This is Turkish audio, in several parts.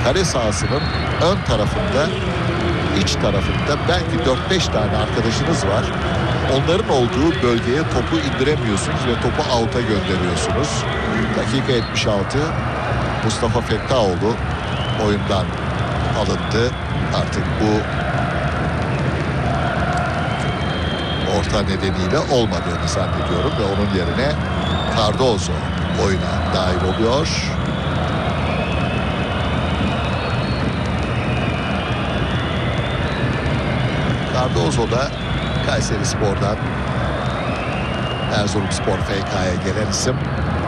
kale sahasının ön tarafında, iç tarafında belki 4-5 tane arkadaşınız var. Onların olduğu bölgeye topu indiremiyorsunuz ve topu out'a gönderiyorsunuz. Dakika 76. Mustafa Fettaoğlu oyundan alındı. Artık bu orta nedeniyle olmadığını zannediyorum ve onun yerine Cardozo oyuna dahil oluyor. Cardozo da Kayserispor'dan Erzurumspor FK'ya gelen isim.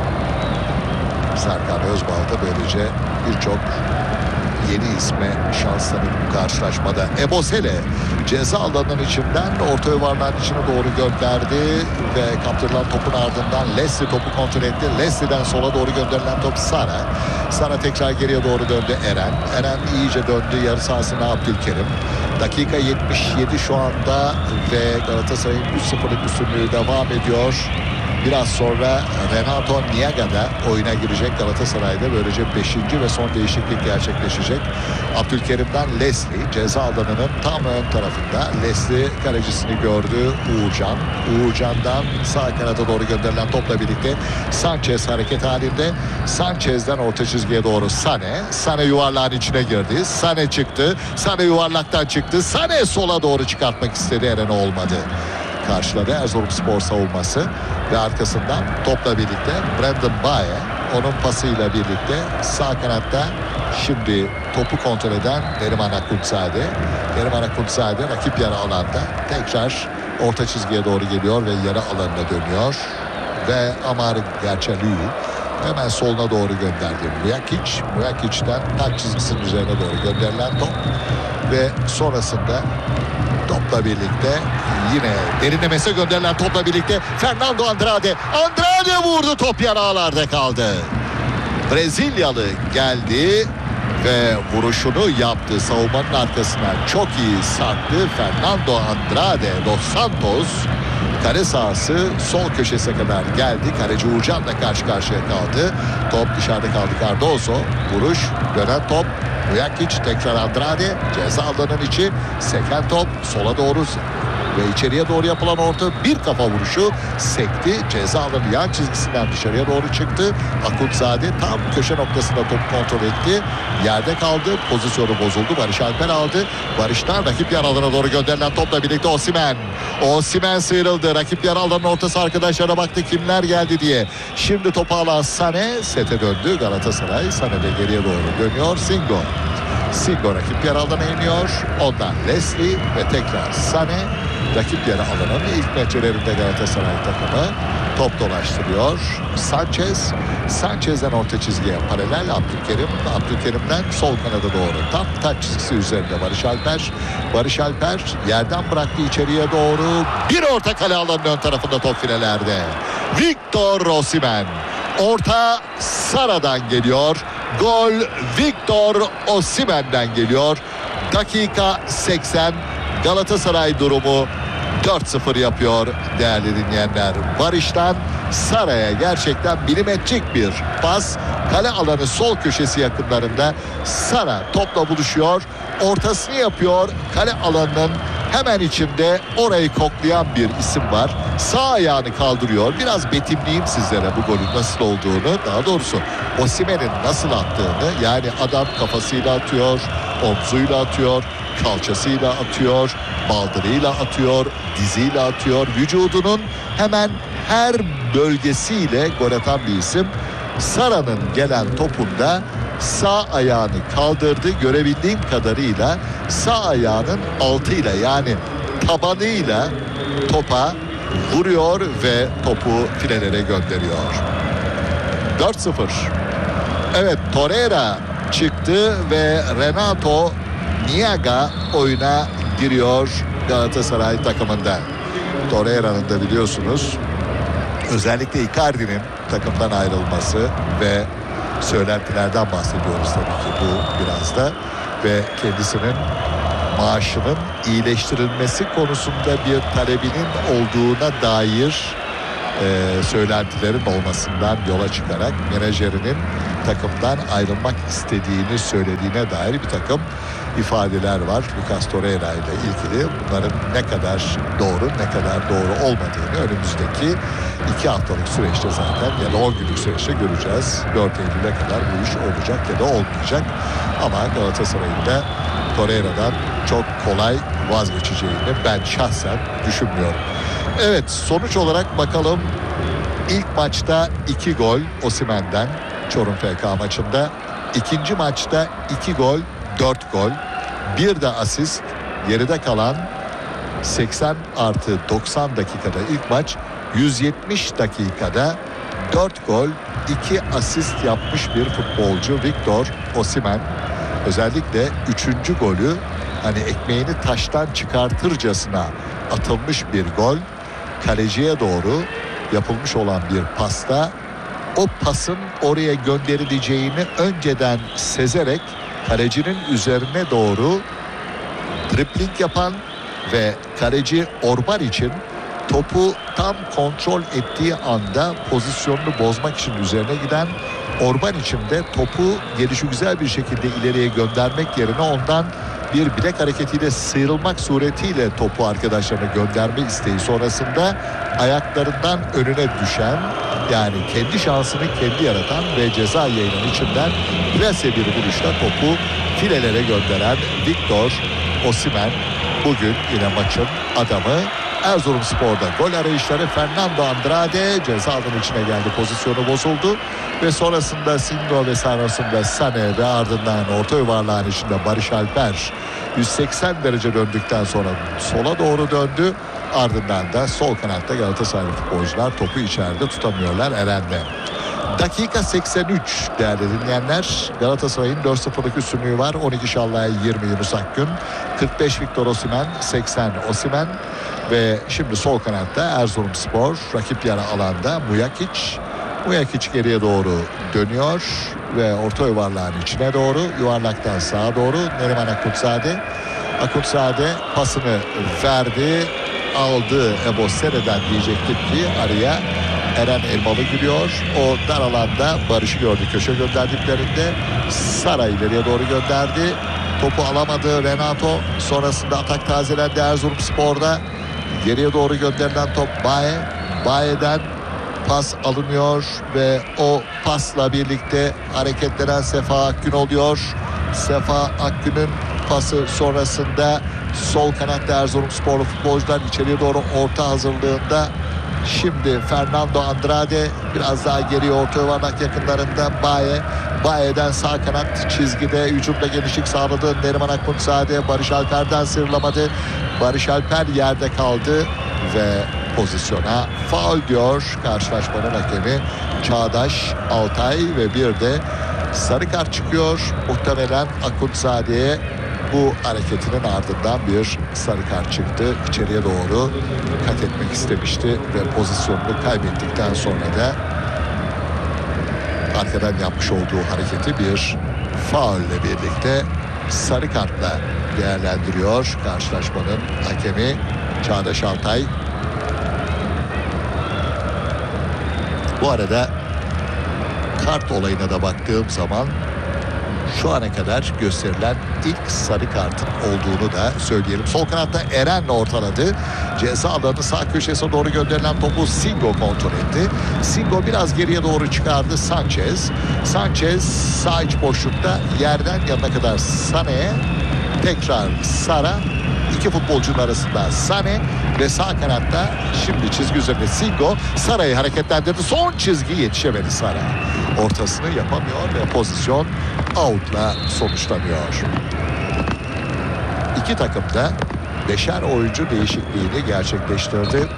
Serkan Özbal da böylece birçok yeni isme şans tanıdı bu karşılaşmada. Ebosele ceza alanının içinden orta yuvarlağın içine doğru gönderdi ve kaptırılan topun ardından Leslie topu kontrol etti. Leslie'den sola doğru gönderilen top Sara. Sara tekrar geriye doğru döndü Eren. Eren iyice döndü yarı sahasına Abdülkerim. Dakika 77 şu anda ve Galatasaray'ın 3-0'lık üstünlüğü devam ediyor. Biraz sonra Renato Niaga da oyuna girecek Galatasaray'da. Böylece 5. ve son değişiklik gerçekleşecek. Abdülkerim'den Leslie ceza alanının tam ön tarafında. Leslie kalecisini gördü. Uğurcan'dan sağ kanada doğru gönderilen topla birlikte Sanchez hareket halinde. Sanchez'den orta çizgiye doğru Sane yuvarlağın içine girdi. Sane çıktı. Sane yuvarlaktan çıktı. Sane sola doğru çıkartmak istedi. Eren olmadı. Karşıladı Erzurumspor savunması ve arkasından topla birlikte Brandon Baye, onun pasıyla birlikte sağ kanatta şimdi topu kontrol eden Neriman Akuntzade. Neriman Akuntzade rakip yarı alanda tekrar orta çizgiye doğru geliyor ve yarı alanına dönüyor ve Amar Gerçelü hemen soluna doğru gönderdi. Muyakic'den taç çizgisinin üzerine doğru gönderilen top ve sonrasında topla birlikte yine derinlemesine gönderilen topla birlikte Fernando Andrade vurdu, top yarı ağlarda kaldı. Brezilyalı geldi ve vuruşunu yaptı. Savunmanın arkasına çok iyi sarktı. Fernando Andrade dos Santos kale sahası sol köşesine kadar geldi. Kaleci Uğurcan'la karşı karşıya kaldı. Top dışarıda kaldı. Cardozo vuruş, dönen top. Mujakic tekrar Andrade ceza alanının içi, seken top sola doğru ve içeriye doğru yapılan orta bir kafa vuruşu sekti. Ceza alanı yan çizgisinden dışarıya doğru çıktı. Akuntzade tam köşe noktasında topu kontrol etti. Yerde kaldı. Pozisyonu bozuldu. Barış Alper aldı. Barış'tan rakip yarı alana doğru gönderilen topla birlikte Osimhen sıyrıldı. Rakip yarı alanın ortası, arkadaşlara baktı kimler geldi diye. Şimdi topu alan Sane sete döndü. Galatasaray Sane de geriye doğru dönüyor. Singo rakip yarı alana iniyor. Ondan Leslie ve tekrar Sane. Rakip yarı alanın ilk meçelerinde Galatasaray takımı top dolaştırıyor. Sanchez'den orta çizgiye paralel Abdülkerim'den sol kanada doğru tam taç çizgisi üzerinde Barış Alper yerden bıraktı içeriye doğru, bir orta kale alanının ön tarafında top filelerde. Victor Osimhen, orta Sara'dan geliyor. Gol Victor Osimhen'den geliyor. Dakika 80. Galatasaray durumu 4-0 yapıyor değerli dinleyenler. Barış'tan Sara'ya gerçekten milimetrik bir pas. Kale alanı sol köşesi yakınlarında Sara topla buluşuyor. Ortasını yapıyor. Kale alanının hemen içinde orayı koklayan bir isim var. Sağ ayağını kaldırıyor. Biraz betimleyeyim sizlere bu golün nasıl olduğunu. Daha doğrusu Osimhen'in nasıl attığını. Yani adam kafasıyla atıyor, omzuyla atıyor, kalçasıyla atıyor, baldırıyla atıyor, diziyle atıyor. Vücudunun hemen her bölgesiyle gol atan bir isim. Sara'nın gelen topunda sağ ayağını kaldırdı. Görebildiğim kadarıyla sağ ayağının altıyla, yani tabanıyla topa vuruyor ve topu filelere gönderiyor. 4-0. Evet, Torreira çıktı ve Renato Niaga oyuna giriyor Galatasaray takımında. Torreira'nın da biliyorsunuz özellikle Icardi'nin takımdan ayrılması ve söylentilerden bahsediyoruz tabii ki bu biraz da, ve kendisinin maaşının iyileştirilmesi konusunda bir talebinin olduğuna dair söylentilerin olmasından yola çıkarak menajerinin takımdan ayrılmak istediğini söylediğine dair bir takım ifadeler var Lucas Torreira ile ilgili. Bunların ne kadar doğru olmadığını önümüzdeki 2 haftalık süreçte zaten ya da 10 günlük süreçte göreceğiz. 4 Eylül'e kadar bu iş olacak ya da olmayacak. Ama Galatasaray'ın da Torreira'dan çok kolay vazgeçeceğini ben şahsen düşünmüyorum. Evet, sonuç olarak bakalım. İlk maçta 2 gol Osimhen'den Çorum FK maçında. İkinci maçta 2 gol 4 gol. Bir de asist. Geride kalan 80 artı 90 dakikada ilk maç 170 dakikada 4 gol 2 asist yapmış bir futbolcu Victor Osimhen. Özellikle 3. golü hani ekmeğini taştan çıkartırcasına atılmış bir gol. Kaleciye doğru yapılmış olan bir pasta, o pasın oraya gönderileceğini önceden sezerek kalecinin üzerine doğru dribling yapan ve kaleci Orban için topu tam kontrol ettiği anda pozisyonunu bozmak için üzerine giden Orban için de topu gelişigüzel bir şekilde ileriye göndermek yerine ondan bir bilek hareketiyle sıyrılmak suretiyle topu arkadaşlarına gönderme isteği sonrasında ayaklarından önüne düşen, yani kendi şansını kendi yaratan ve ceza yayının içinden plase bir vuruşla topu filelere gönderen Victor Osimhen bugün yine maçın adamı. Erzurumspor'da gol arayışları, Fernando Andrade ceza alanı içine geldi, pozisyonu bozuldu ve sonrasında Singo ve sonrasında Sané ve ardından orta yuvarlağın içinde Barış Alper 180 derece döndükten sonra sola doğru döndü. Ardından da sol kanatta Galatasaraylı futbolcular topu içeride tutamıyorlar Eren'de. Dakika 83 değerli dinleyenler. Galatasaray'ın 4-0'lık üstünlüğü var. 12 Şallay'a 20 Yunus Akgün. 45 Victor Osimhen, 80 Osimhen. Ve şimdi sol kanatta Erzurumspor, rakip yarı alanda Mujakic geriye doğru dönüyor ve orta yuvarlağın içine doğru, yuvarlaktan sağa doğru Neriman Akuntzade pasını verdi, aldı Ebosere'den diyecektik ki araya Eren Elmalı giriyor. O dar alanda Barış'ı gördü köşe gönderdiklerinde. Sara ileriye doğru gönderdi. Topu alamadı Renato. Sonrasında atak tazelendi Erzurumspor'da. Geriye doğru gönderilen top Baye'den pas alınıyor ve o pasla birlikte hareketlenen Sefa Akgün oluyor. Sefa Akgün'ün pası sonrasında sol kanatta Erzurumsporlu futbolcular içeriye doğru orta hazırlığında. Şimdi Fernando Andrade biraz daha geriye orta yuvarlak yakınlarında Baye'den sağ kanat çizgide hücumda genişlik sağladı. Neriman Akuntzade Barış Alper'den sıyrılamadı. Barış Alper yerde kaldı ve pozisyona faul diyor karşılaşmanın hakemi Çağdaş Altay ve bir de sarı kart çıkıyor. Muhtemelen Akuntzade'ye bu hareketinin ardından bir sarı kart çıktı. İçeriye doğru kat etmek istemişti ve pozisyonunu kaybettikten sonra da arkadan yapmış olduğu hareketi bir faulle birlikte sarı kartla değerlendiriyor karşılaşmanın hakemi Çağdaş Altay. Bu arada kart olayına da baktığım zaman şu ana kadar gösterilen ilk sarı kartın olduğunu da söyleyelim. Sol kanatta Eren ortaladı. Ceza alanı sağ köşesine doğru gönderilen topu Singo kontrol etti. Singo biraz geriye doğru çıkardı Sanchez sağ iç boşlukta yerden yanına kadar Sané'ye, tekrar Sara, iki futbolcunun arasında Sané ve sağ kanatta şimdi çizgi üzerinde Singo Sara'yı hareketlendirdi. Son çizgi yetişemedi Sara. Ortasını yapamıyor ve pozisyon out'la sonuçlanıyor. İki takım da 5'er oyuncu değişikliğini gerçekleştirdi.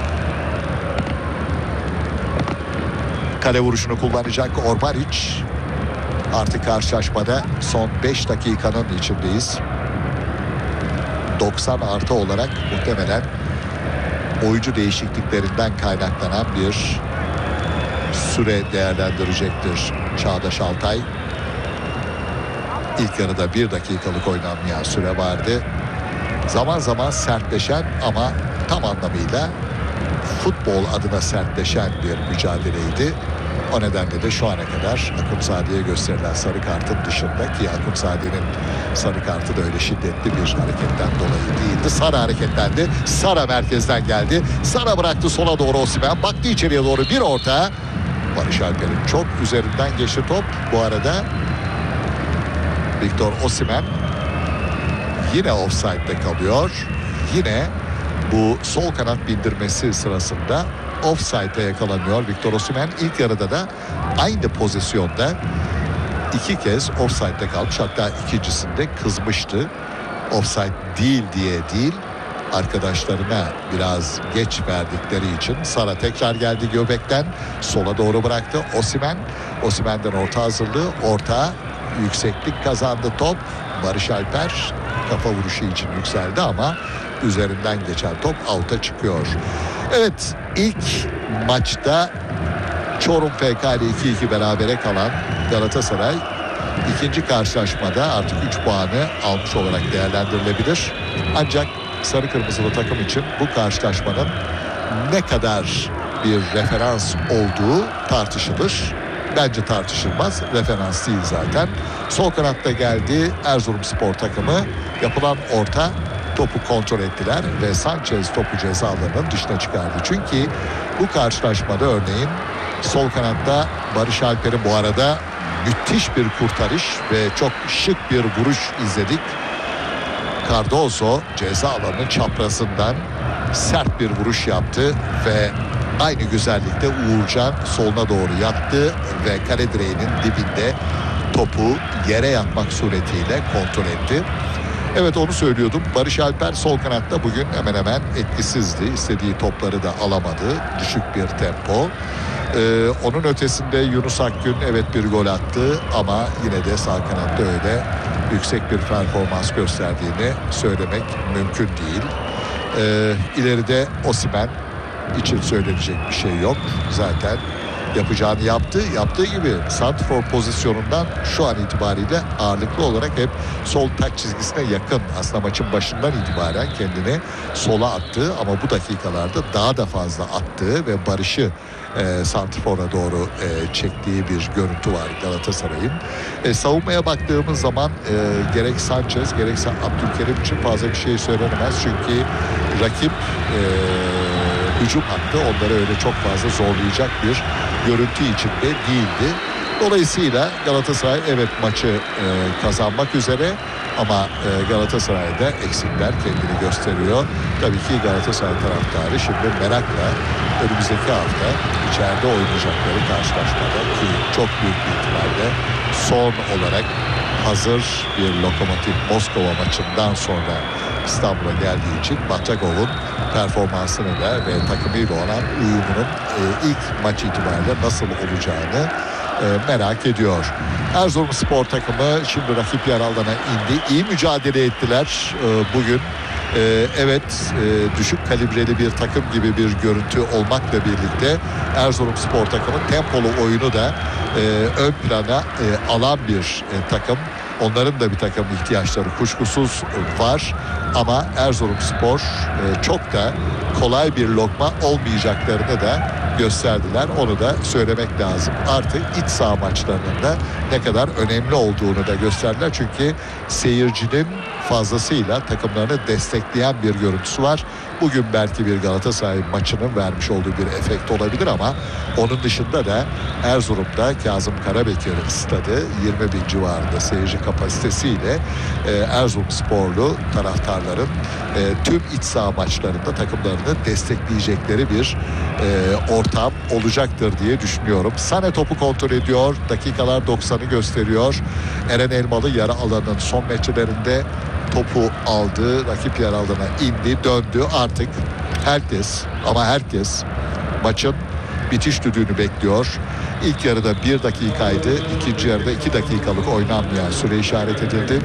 Kale vuruşunu kullanacak Orbaric. Artık karşılaşmada son 5 dakikanın içindeyiz. 90 artı olarak muhtemelen oyuncu değişikliklerinden kaynaklanan bir süre değerlendirecektir Çağdaş Altay. İlk yarıda 1 dakikalık oynanmayan süre vardı. Zaman zaman sertleşen ama tam anlamıyla futbol adına sertleşen bir mücadeleydi. O nedenle de şu ana kadar Akımzade'ye gösterilen sarı kartın dışında, ki Akımzade'nin sarı kartı da öyle şiddetli bir hareketten dolayı değildi. Sara hareketlendi. Sara merkezden geldi. Sara bıraktı sola doğru Osimhen. Baktı içeriye doğru bir orta. Barış Alper'in çok üzerinden geçti top. Bu arada Victor Osimhen yine offside'de kalıyor. Yine bu sol kanat bindirmesi sırasında offside'de yakalanıyor Victor Osimhen. İlk yarıda da aynı pozisyonda 2 kez offside'de kalmış. Hatta ikincisinde kızmıştı. Offside değil diye değil, arkadaşlarına biraz geç verdikleri için. Sara tekrar geldi göbekten. Sola doğru bıraktı Osimhen. Osimhen'den orta hazırlığı. Orta, yükseklik kazandı top. Barış Alper kafa vuruşu için yükseldi ama üzerinden geçen top out'a çıkıyor. Evet, ilk maçta Çorum FK ile 2-2 berabere kalan Galatasaray ikinci karşılaşmada artık 3 puanı almış olarak değerlendirilebilir. Ancak sarı kırmızılı takım için bu karşılaşmanın ne kadar bir referans olduğu tartışılır. Bence tartışılmaz. Referans değil zaten. Sol kanatta geldi Erzurumspor takımı. Yapılan orta, topu kontrol ettiler ve Sanchez topu ceza alanının dışına çıkardı. Çünkü bu karşılaşmada örneğin sol kanatta Barış Alper'in bu arada müthiş bir kurtarış ve çok şık bir vuruş izledik. Cardoso ceza alanının çaprazından sert bir vuruş yaptı ve aynı güzellikte Uğurcan soluna doğru yattı ve kale direğinin dibinde topu yere yatmak suretiyle kontrol etti. Evet, onu söylüyordum. Barış Alper sol kanatta bugün hemen hemen etkisizdi. İstediği topları da alamadı. Düşük bir tempo. Onun ötesinde Yunus Akgün evet bir gol attı ama yine de sağ kanatta öyle yüksek bir performans gösterdiğini söylemek mümkün değil. İleride Osimhen için söylenecek bir şey yok. Zaten yapacağını yaptı. Yaptığı gibi santrfor pozisyonundan şu an itibariyle ağırlıklı olarak hep sol taç çizgisine yakın. Aslında maçın başından itibaren kendini sola attı ama bu dakikalarda daha da fazla attığı ve Barış'ı santrfora doğru çektiği bir görüntü var Galatasaray'ın. Savunmaya baktığımız zaman gerek Sanchez gerekse Abdülkerim için fazla bir şey söylenemez. Çünkü rakip hücum hattı onları öyle çok fazla zorlayacak bir görüntü içinde değildi. Dolayısıyla Galatasaray evet maçı kazanmak üzere ama Galatasaray'da eksikler kendini gösteriyor. Tabii ki Galatasaray taraftarı şimdi merakla önümüzdeki hafta içeride oynayacakları karşılaşmada, ki çok büyük bir ihtimalle son olarak hazır bir Lokomotiv Moskova maçından sonra İstanbul'a geldiği için Batagov'un performansını da ve takımıyla olan uyumunun ilk maç itibariyle nasıl olacağını merak ediyor. Erzurumspor takımı şimdi rakip yer alana indi. İyi mücadele ettiler bugün. Evet, düşük kalibreli bir takım gibi bir görüntü olmakla birlikte Erzurumspor takımı tempolu oyunu da ön plana alan bir takım. Onların da bir takım ihtiyaçları kuşkusuz var ama Erzurumspor çok da kolay bir lokma olmayacaklarını da gösterdiler. Onu da söylemek lazım. Artık iç saha maçlarının da ne kadar önemli olduğunu da gösterdiler. Çünkü seyircinin fazlasıyla takımlarını destekleyen bir görüntüsü var. Bugün belki bir Galatasaray maçının vermiş olduğu bir efekt olabilir ama onun dışında da Erzurum'da Kazım Karabekir stadı 20 bin civarında seyirci kapasitesiyle Erzurumsporlu taraftarların tüm iç saha maçlarında takımlarını destekleyecekleri bir ortam olacaktır diye düşünüyorum. Sane topu kontrol ediyor. Dakikalar 90'ı gösteriyor. Eren Elmalı yarı alanın son metrlerinde topu aldı. Rakip yer alanına indi, döndü. Artık herkes maçın bitiş düdüğünü bekliyor. İlk yarıda 1 dakikaydı. İkinci yarıda 2 dakikalık oynanmayan süre işaret edildi.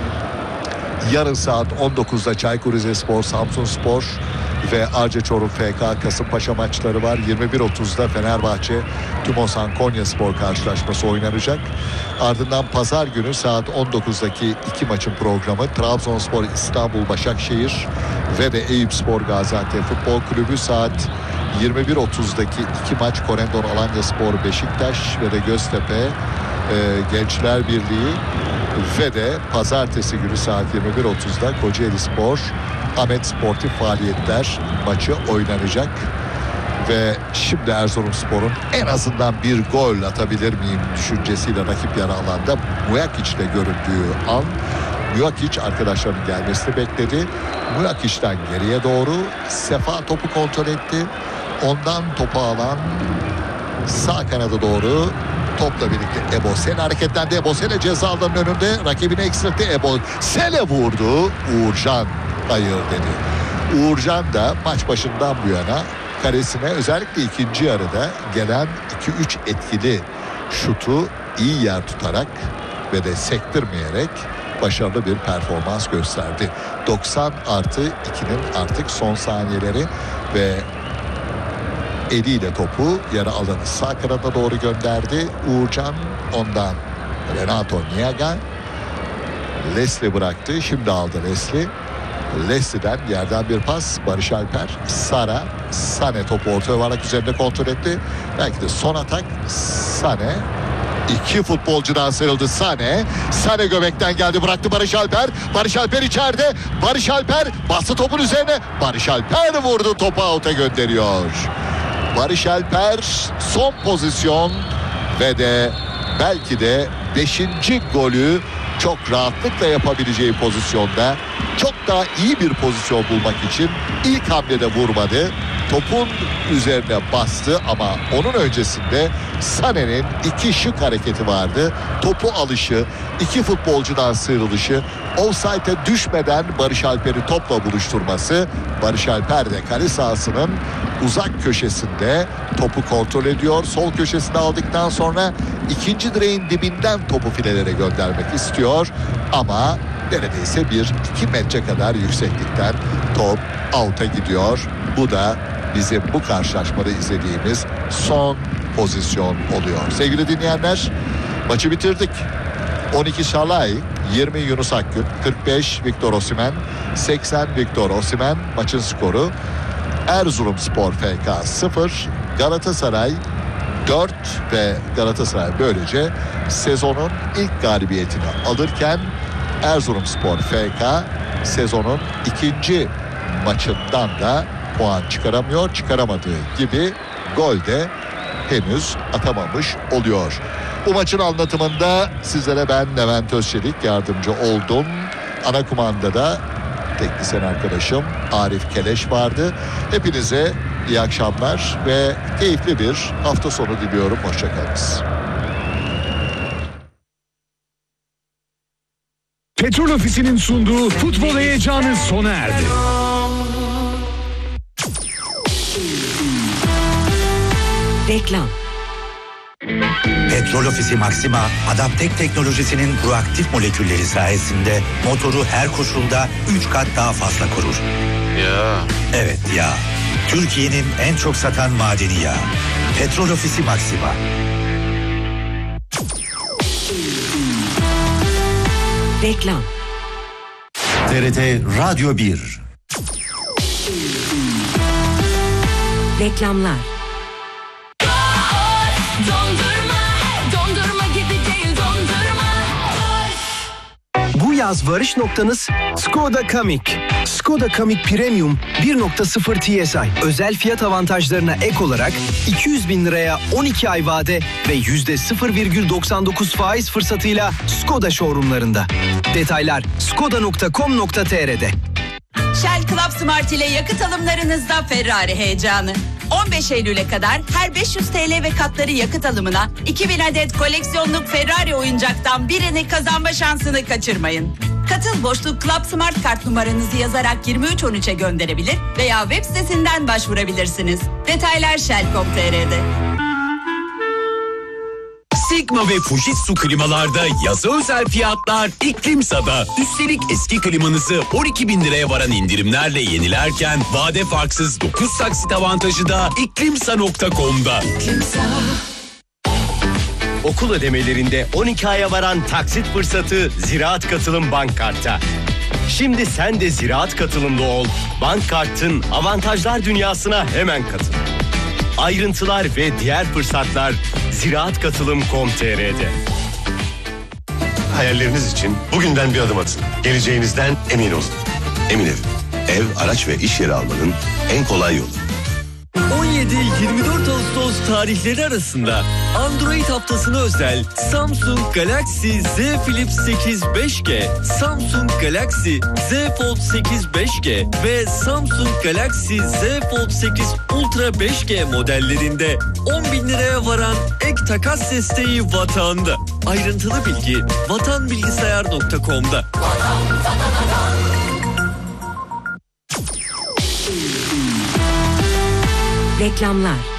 Yarın saat 19'da Çaykur Rizespor, Samsunspor ve Arca Çorum FK Kasımpaşa maçları var. 21.30'da Fenerbahçe Tümosan Konyaspor karşılaşması oynanacak. Ardından pazar günü saat 19'daki 2 maçın programı Trabzonspor İstanbul Başakşehir ve de Eyüpspor Gaziantep Futbol Kulübü saat 21.30'daki iki maç Korendon Alanyaspor Beşiktaş ve de Göztepe Gençler Birliği ve de pazartesi günü saat 21.30'da Kocaelispor Ahmet Sportif Faaliyetler maçı oynanacak. Ve şimdi Erzurumspor'un en azından bir gol atabilir miyim düşüncesiyle rakip yarı alanda Mujakic'le göründüğü an, Mujakic arkadaşlarının gelmesini bekledi. Mujakic'ten geriye doğru Sefa topu kontrol etti. Ondan topu alan sağ kanada doğru topla birlikte Ebosele hareketlendi. Ebosele ceza alanının önünde rakibini eksiltti. Ebosele vurdu. Uğurcan hayır dedi. Uğurcan da maç başından bu yana karesine özellikle ikinci yarıda gelen 2-3 etkili şutu iyi yer tutarak ve de sektirmeyerek başarılı bir performans gösterdi. 90+2'nin artık son saniyeleri ve eliyle topu yarı alanı sağ kanada doğru gönderdi. Uğurcan ondan Renato Niaga. Leslie bıraktı. Şimdi aldı Leslie. Leslie'den yerden bir pas. Barış Alper. Sara. Sane topu orta yuvarlak üzerinde kontrol etti. Belki de son atak. Sane. İki futbolcudan sıyrıldı Sane. Sane göbekten geldi, bıraktı Barış Alper. Barış Alper içeride. Barış Alper bastı topun üzerine. Barış Alper vurdu, topu out'a gönderiyor. Barış Alper son pozisyon ve de belki de 5. golü çok rahatlıkla yapabileceği pozisyonda, çok daha iyi bir pozisyon bulmak için ilk hamlede vurmadı. Topun üzerine bastı ama onun öncesinde Sané'nin iki şık hareketi vardı. Topu alışı, iki futbolcudan sıyrılışı, offside'e düşmeden Barış Alper'i topla buluşturması. Barış Alper de kale sahasının uzak köşesinde topu kontrol ediyor. Sol köşesinde aldıktan sonra ikinci direğin dibinden topu filelere göndermek istiyor. Ama neredeyse 1-2 metre kadar yükseklikten top out'a gidiyor. Bu da bizim bu karşılaşmada izlediğimiz son pozisyon oluyor. Sevgili dinleyenler, maçı bitirdik. 12 Şalay, 20 Yunus Akgün, 45 Victor Osimhen, 80 Victor Osimhen maçın skoru. Erzurumspor FK 0, Galatasaray 4 ve Galatasaray böylece sezonun ilk galibiyetini alırken Erzurumspor FK sezonun ikinci maçından da puan çıkaramıyor. Çıkaramadığı gibi gol de henüz atamamış oluyor. Bu maçın anlatımında sizlere ben Levent Özçelik yardımcı oldum. Ana kumandada teknisyen arkadaşım Arif Keleş vardı. Hepinize iyi akşamlar ve keyifli bir hafta sonu diliyorum. Hoşçakalınız. Petrol Ofisi'nin sunduğu futbol heyecanı sona erdi. Reklam. Petrol Ofisi Maxima, Adaptek teknolojisinin proaktif molekülleri sayesinde motoru her koşulda 3 kat daha fazla korur. Ya. Evet ya. Türkiye'nin en çok satan madeni yağı. Petrol Ofisi Maxima. Reklam. TRT Radyo 1. Reklamlar. Dondurma gibi değil dondurma. Bu yaz varış noktanız Skoda Kamiq. Skoda Kamiq Premium 1.0 TSI. Özel fiyat avantajlarına ek olarak 200 bin liraya 12 ay vade ve %0,99 faiz fırsatıyla Skoda showroomlarında. Detaylar skoda.com.tr'de. Shell Club Smart ile yakıt alımlarınızda Ferrari heyecanı. 15 Eylül'e kadar her 500 TL ve katları yakıt alımına 2000 adet koleksiyonluk Ferrari oyuncaktan birini kazanma şansını kaçırmayın. Katıl boşluk Club Smart kart numaranızı yazarak 2313'e gönderebilir veya web sitesinden başvurabilirsiniz. Detaylar Shell.com.tr'de. Sigma ve Fujitsu klimalarda yazı özel fiyatlar İklimsa'da. Üstelik eski klimanızı 12 bin liraya varan indirimlerle yenilerken vade farksız 9 taksit avantajı da iklimsa.com'da. Okul ödemelerinde 12 aya varan taksit fırsatı Ziraat Katılım Bank Kart'ta. Şimdi sen de Ziraat Katılımlı ol. Bank Kart'ın avantajlar dünyasına hemen katıl. Ayrıntılar ve diğer fırsatlar ziraatkatılım.com.tr'de. Hayalleriniz için bugünden bir adım atın. Geleceğinizden emin olun. Emin Ev, araç ve iş yeri almanın en kolay yolu. 17-24 Ağustos tarihleri arasında Android haftasına özel Samsung Galaxy Z Flip 8 5G, Samsung Galaxy Z Fold 8 5G ve Samsung Galaxy Z Fold 8 Ultra 5G modellerinde 10.000 liraya varan ek takas desteği Vatan'da. Ayrıntılı bilgi vatanbilgisayar.com'da. Reklamlar.